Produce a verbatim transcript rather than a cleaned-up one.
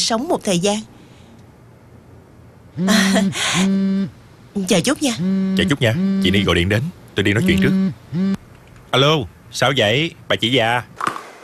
sống một thời gian. à, Chờ chút nha. Chờ chút nha, chị Ni gọi điện đến, tôi đi nói chuyện trước. Alo, sao vậy, bà chị già?